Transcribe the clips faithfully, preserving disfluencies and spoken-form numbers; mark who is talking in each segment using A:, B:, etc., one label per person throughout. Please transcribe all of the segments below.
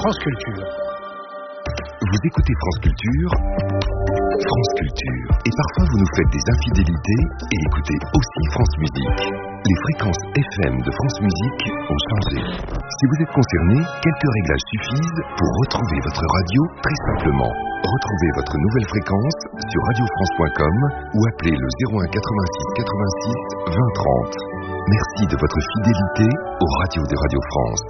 A: France Culture.
B: Vous écoutez France Culture, France Culture. Et parfois vous nous faites des infidélités et écoutez aussi France Musique. Les fréquences F M de France Musique ont changé. Si vous êtes concerné, quelques réglages suffisent pour retrouver votre radio très simplement. Retrouvez votre nouvelle fréquence sur radio france point com ou appelez le zéro un quatre-vingt-six quatre-vingt-six vingt trente. Merci de votre fidélité aux radios de Radio France.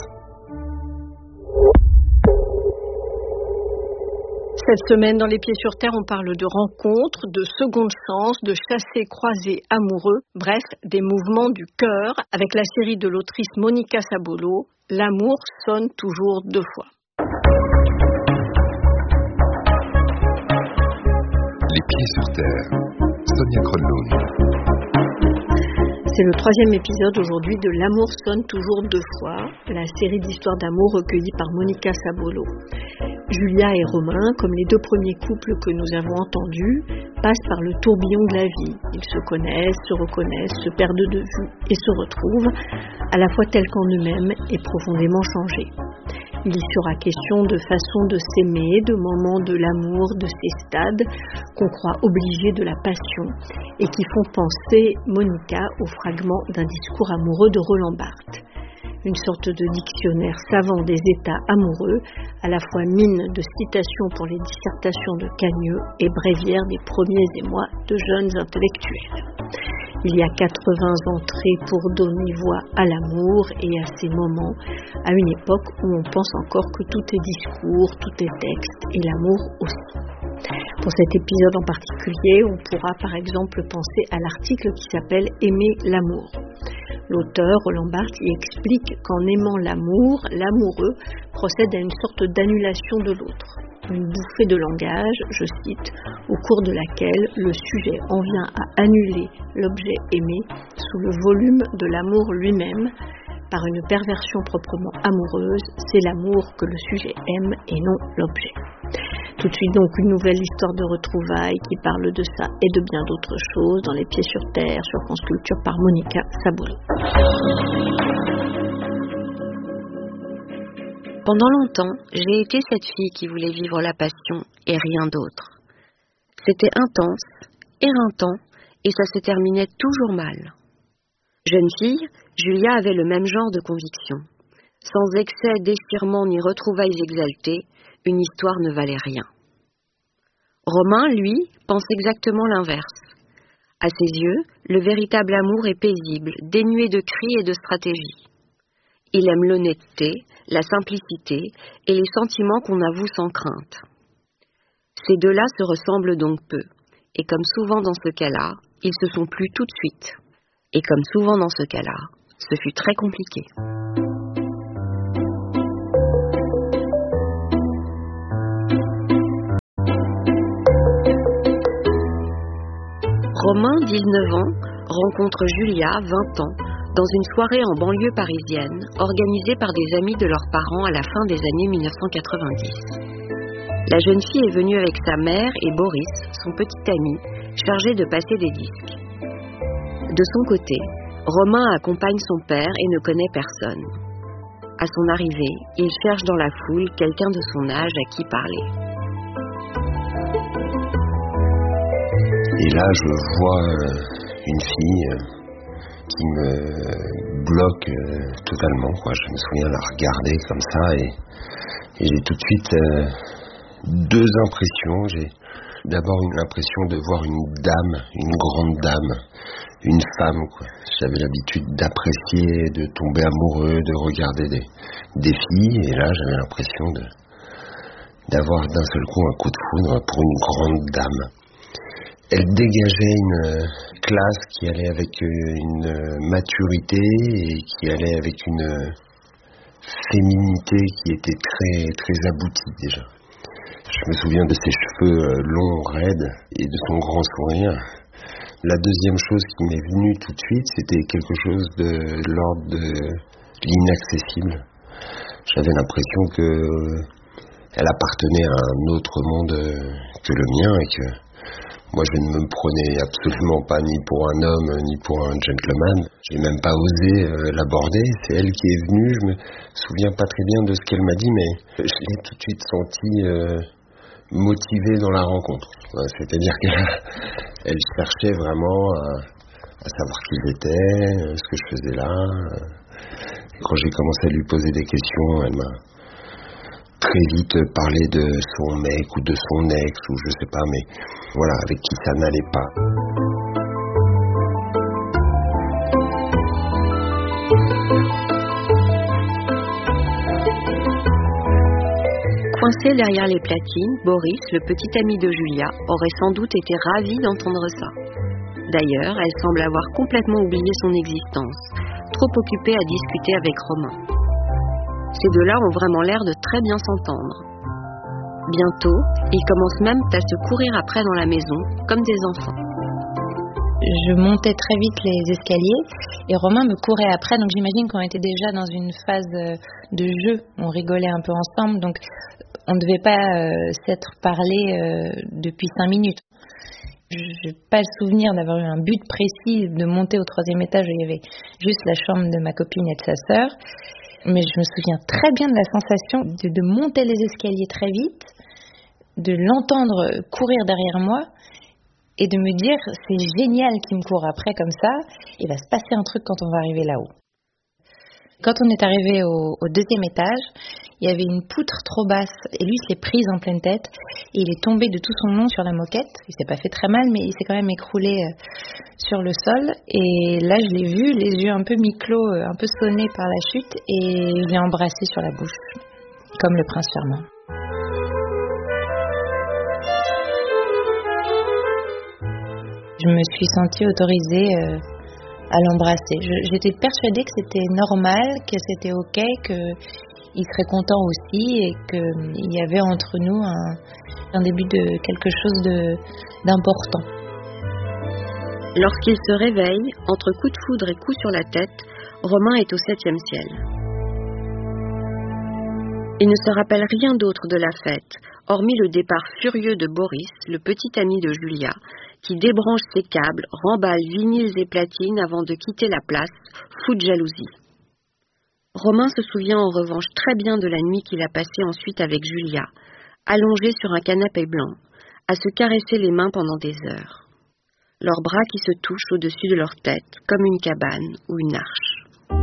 C: Cette semaine, dans Les Pieds sur Terre, on parle de rencontres, de seconde chance, de chassés-croisés amoureux, bref, des mouvements du cœur, avec la série de l'autrice Monica Sabolo, L'amour sonne toujours deux fois.
B: Les Pieds sur Terre, Sonia Kronlund.
C: C'est le troisième épisode aujourd'hui de L'amour sonne toujours deux fois, la série d'histoires d'amour recueillies par Monica Sabolo. Julia et Romain, comme les deux premiers couples que nous avons entendus, passent par le tourbillon de la vie. Ils se connaissent, se reconnaissent, se perdent de vue et se retrouvent, à la fois tels qu'en eux-mêmes et profondément changés. Il y sera question de façon de s'aimer, de moments de l'amour, de ces stades qu'on croit obligés de la passion et qui font penser Monica au fragment d'un discours amoureux de Roland Barthes. Une sorte de dictionnaire savant des états amoureux, à la fois mine de citations pour les dissertations de Cagneux et bréviaire des premiers émois de jeunes intellectuels. Il y a quatre-vingts entrées pour donner voix à l'amour et à ces moments, à une époque où on pense encore que tout est discours, tout est texte et l'amour aussi. Pour cet épisode en particulier, on pourra par exemple penser à l'article qui s'appelle « Aimer l'amour ». L'auteur, Roland Barthes, y explique qu'en aimant l'amour, l'amoureux procède à une sorte d'annulation de l'autre. Une bouffée de langage, je cite, au cours de laquelle le sujet en vient à annuler l'objet aimé sous le volume de l'amour lui-même. Par une perversion proprement amoureuse, c'est l'amour que le sujet aime et non l'objet. Tout de suite donc une nouvelle histoire de retrouvailles qui parle de ça et de bien d'autres choses dans Les Pieds sur Terre sur France Culture par Monica Sabolo.
D: Pendant longtemps, j'ai été cette fille qui voulait vivre la passion et rien d'autre. C'était intense, éreintant et ça se terminait toujours mal. Jeune fille, Julia avait le même genre de conviction. Sans excès, déchirement ni retrouvailles exaltées, une histoire ne valait rien. Romain, lui, pense exactement l'inverse. À ses yeux, le véritable amour est paisible, dénué de cris et de stratégie. Il aime l'honnêteté, la simplicité et les sentiments qu'on avoue sans crainte. Ces deux-là se ressemblent donc peu, et comme souvent dans ce cas-là, ils se sont plu tout de suite. Et comme souvent dans ce cas-là, ce fut très compliqué. Romain, dix-neuf ans, rencontre Julia, vingt ans, dans une soirée en banlieue parisienne, organisée par des amis de leurs parents à la fin des années mille neuf cent quatre-vingt-dix. La jeune fille est venue avec sa mère et Boris, son petit ami, chargé de passer des disques. De son côté, Romain accompagne son père et ne connaît personne. À son arrivée, il cherche dans la foule quelqu'un de son âge à qui parler.
E: Et là, je vois une fille qui me bloque totalement, quoi. Je me souviens la regarder comme ça et, et j'ai tout de suite euh, deux impressions. J'ai d'abord une impression de voir une dame, une grande dame, une femme, quoi. J'avais l'habitude d'apprécier, de tomber amoureux, de regarder des, des filles et là, j'avais l'impression de d'avoir d'un seul coup un coup de foudre pour une grande dame. Elle dégageait une classe qui allait avec une maturité et qui allait avec une féminité qui était très, très aboutie déjà. Je me souviens de ses cheveux longs, raides et de son grand sourire. La deuxième chose qui m'est venue tout de suite, c'était quelque chose de l'ordre de l'inaccessible. J'avais l'impression que elle appartenait à un autre monde que le mien et que Moi, je ne me prenais absolument pas ni pour un homme, ni pour un gentleman. J'ai même pas osé euh, l'aborder. C'est elle qui est venue. Je me souviens pas très bien de ce qu'elle m'a dit, mais je l'ai tout de suite sentie euh, motivée dans la rencontre. C'est-à-dire qu'elle elle cherchait vraiment à, à savoir qui j'étais, ce que je faisais là. Quand j'ai commencé à lui poser des questions, elle m'a très vite parlé de son mec ou de son ex ou je sais pas, mais voilà, avec qui ça n'allait pas.
D: Coincé derrière les platines, Boris, le petit ami de Julia, aurait sans doute été ravi d'entendre ça. D'ailleurs, elle semble avoir complètement oublié son existence, trop occupée à discuter avec Romain. Ces deux-là ont vraiment l'air de très bien s'entendre. Bientôt, ils commencent même à se courir après dans la maison, comme des enfants.
A: Je montais très vite les escaliers et Romain me courait après, donc j'imagine qu'on était déjà dans une phase de jeu. On rigolait un peu ensemble, donc on ne devait pas euh, s'être parlé euh, depuis cinq minutes. Je n'ai pas le souvenir d'avoir eu un but précis de monter au troisième étage où il y avait juste la chambre de ma copine et de sa sœur. Mais je me souviens très bien de la sensation de, de monter les escaliers très vite, de l'entendre courir derrière moi et de me dire c'est génial qu'il me court après comme ça, il va se passer un truc quand on va arriver là-haut. Quand on est arrivé au, au deuxième étage, il y avait une poutre trop basse et lui il s'est prise en pleine tête et il est tombé de tout son long sur la moquette. Il s'est pas fait très mal mais il s'est quand même écroulé sur le sol et là je l'ai vu, les yeux un peu mi-clos, un peu sonnés par la chute et il l'a embrassé sur la bouche, comme le prince charmant. Je me suis sentie autorisée euh, à l'embrasser. Je, j'étais persuadée que c'était normal, que c'était ok, qu'il serait content aussi et qu'il y avait entre nous un, un début de quelque chose de, d'important.
D: Lorsqu'il se réveille, entre coups de foudre et coups sur la tête, Romain est au septième ciel. Il ne se rappelle rien d'autre de la fête, hormis le départ furieux de Boris, le petit ami de Julia, qui débranche ses câbles, remballe vinyles et platines avant de quitter la place, fou de jalousie. Romain se souvient en revanche très bien de la nuit qu'il a passée ensuite avec Julia, allongée sur un canapé blanc, à se caresser les mains pendant des heures. Leurs bras qui se touchent au-dessus de leur tête, comme une cabane ou une arche.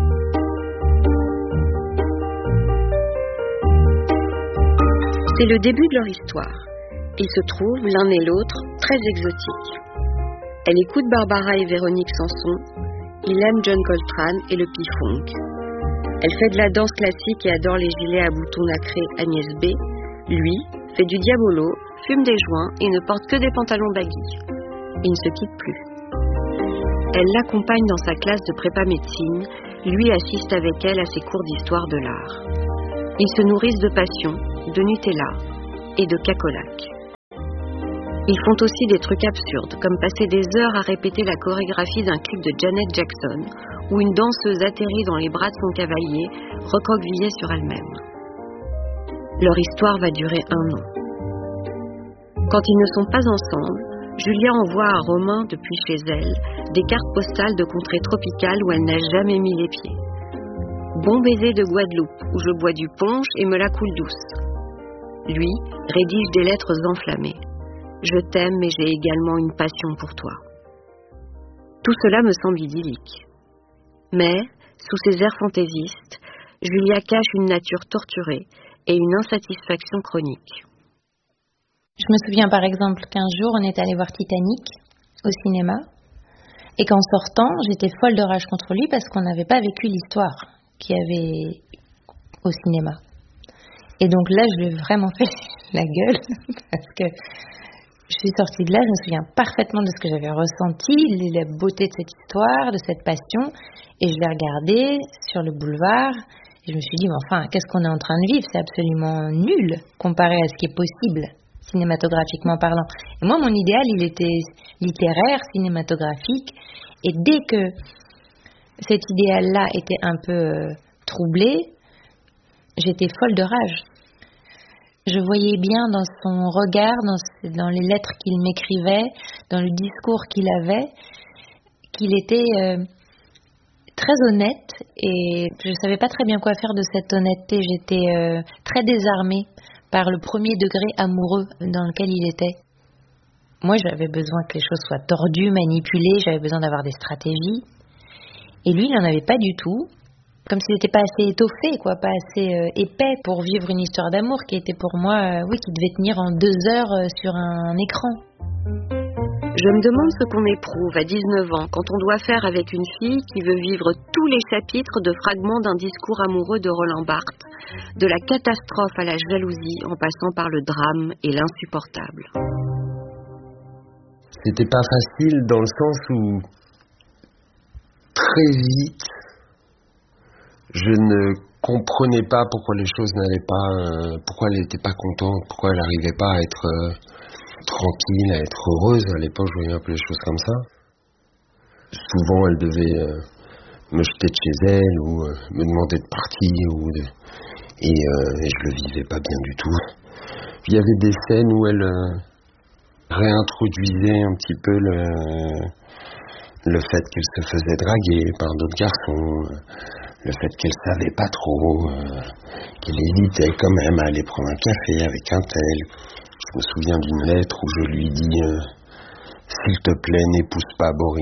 D: C'est le début de leur histoire. Ils se trouvent, l'un et l'autre, très exotiques. Elle écoute Barbara et Véronique Sanson, il aime John Coltrane et le P-Funk. Elle fait de la danse classique et adore les gilets à boutons nacrés Agnès B. Lui fait du diabolo, fume des joints et ne porte que des pantalons baggy. Ils ne se quittent plus. Elle l'accompagne dans sa classe de prépa médecine, lui assiste avec elle à ses cours d'histoire de l'art. Ils se nourrissent de passion, de Nutella et de cacolac. Ils font aussi des trucs absurdes, comme passer des heures à répéter la chorégraphie d'un clip de Janet Jackson, où une danseuse atterrit dans les bras de son cavalier, recroquevillée sur elle-même. Leur histoire va durer un an. Quand ils ne sont pas ensemble, Julia envoie à Romain, depuis chez elle, des cartes postales de contrées tropicales où elle n'a jamais mis les pieds. Bon baiser de Guadeloupe, où je bois du punch et me la coule douce. Lui rédige des lettres enflammées. Je t'aime, mais j'ai également une passion pour toi. Tout cela me semble idyllique. Mais, sous ses airs fantaisistes, Julia cache une nature torturée et une insatisfaction chronique.
A: Je me souviens par exemple qu'un jour on est allé voir Titanic au cinéma et qu'en sortant, j'étais folle de rage contre lui parce qu'on n'avait pas vécu l'histoire qu'il y avait au cinéma. Et donc là, je lui ai vraiment fait la gueule parce que je suis sortie de là, je me souviens parfaitement de ce que j'avais ressenti, la beauté de cette histoire, de cette passion, et je l'ai regardé sur le boulevard, et je me suis dit, mais enfin, qu'est-ce qu'on est en train de vivre? C'est absolument nul comparé à ce qui est possible, cinématographiquement parlant. Et moi, mon idéal, il était littéraire, cinématographique, et dès que cet idéal-là était un peu euh, troublé, j'étais folle de rage. Je voyais bien dans son regard, dans, dans les lettres qu'il m'écrivait, dans le discours qu'il avait, qu'il était euh, très honnête et je ne savais pas très bien quoi faire de cette honnêteté. J'étais euh, très désarmée par le premier degré amoureux dans lequel il était. Moi, j'avais besoin que les choses soient tordues, manipulées, j'avais besoin d'avoir des stratégies. Et lui, il n'en avait pas du tout. Comme s'il n'était pas assez étoffé, quoi, pas assez euh, épais pour vivre une histoire d'amour qui était pour moi, euh, oui, qui devait tenir en deux heures euh, sur un, un écran.
D: Je me demande ce qu'on éprouve à dix-neuf ans quand on doit faire avec une fille qui veut vivre tous les chapitres de fragments d'un discours amoureux de Roland Barthes, de la catastrophe à la jalousie en passant par le drame et l'insupportable.
E: C'était pas facile dans le sens où très vite je ne comprenais pas pourquoi les choses n'allaient pas, euh, pourquoi elle n'était pas contente, pourquoi elle n'arrivait pas à être euh, tranquille, à être heureuse. À l'époque, je voyais un peu les choses comme ça. Souvent, elle devait euh, me jeter de chez elle ou euh, me demander de partir ou de... et, euh, et je le vivais pas bien du tout. Il y avait des scènes où elle euh, réintroduisait un petit peu le, le fait qu'elle se faisait draguer par d'autres garçons. Le fait qu'elle savait pas trop, euh, qu'elle hésitait quand même à aller prendre un café avec un tel. Je me souviens d'une lettre où je lui dis euh, « S'il te plaît, n'épouse pas Boris ».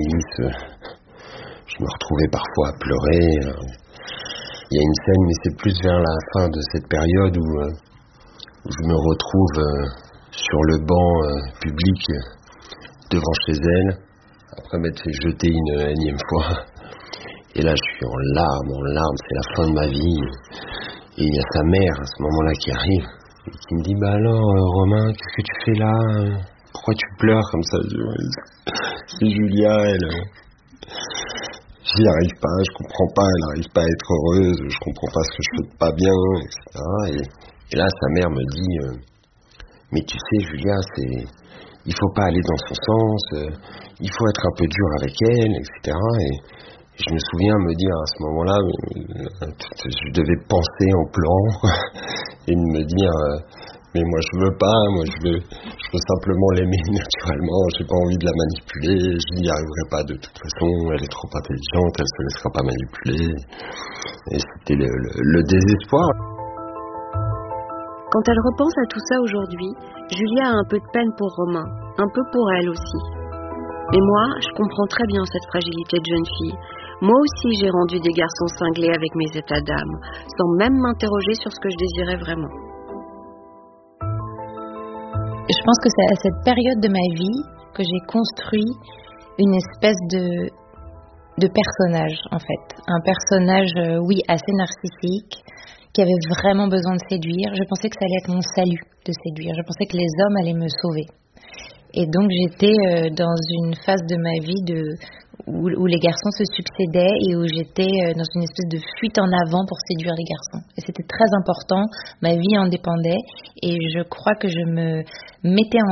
E: Je me retrouvais parfois à pleurer. Il y a une scène, mais c'est plus vers la fin de cette période où, euh, où je me retrouve euh, sur le banc euh, public devant chez elle, après m'être fait jeter une énième fois. Et là, je suis en larmes, en larmes, c'est la fin de ma vie. Et il y a sa mère, à ce moment-là, qui arrive, et qui me dit, bah alors, euh, Romain, qu'est-ce que tu fais là? Pourquoi tu pleures comme ça? Je dis, ouais, c'est Julia, elle... J'y arrive pas, je comprends pas, elle n'arrive pas à être heureuse, je comprends pas ce que je fais pas bien, et cetera. Et, et là, sa mère me dit, euh, mais tu sais, Julia, c'est... il faut pas aller dans son sens, euh, il faut être un peu dur avec elle, et cetera. Et je me souviens me dire à ce moment-là, je devais penser en pleurant et me dire, mais moi je veux pas, moi je veux, je veux simplement l'aimer naturellement, j'ai pas envie de la manipuler, je n'y arriverai pas de toute façon, elle est trop intelligente, elle se laissera pas manipuler. Et c'était le, le, le désespoir.
D: Quand elle repense à tout ça aujourd'hui, Julia a un peu de peine pour Romain, un peu pour elle aussi. Et moi, je comprends très bien cette fragilité de jeune fille. Moi aussi, j'ai rendu des garçons cinglés avec mes états d'âme, sans même m'interroger sur ce que je désirais vraiment.
A: Je pense que c'est à cette période de ma vie que j'ai construit une espèce de, de personnage, en fait. Un personnage, euh, oui, assez narcissique, qui avait vraiment besoin de séduire. Je pensais que ça allait être mon salut de séduire. Je pensais que les hommes allaient me sauver. Et donc j'étais euh, dans une phase de ma vie de, où, où les garçons se succédaient et où j'étais euh, dans une espèce de fuite en avant pour séduire les garçons. Et c'était très important, ma vie en dépendait et je crois que je me mettais en